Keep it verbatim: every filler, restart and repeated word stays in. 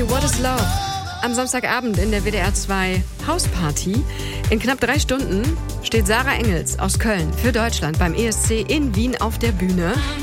What is Love? Am Samstagabend in der W D R zwei Hausparty. In knapp drei Stunden steht Sarah Engels aus Köln für Deutschland beim E S C in Wien auf der Bühne.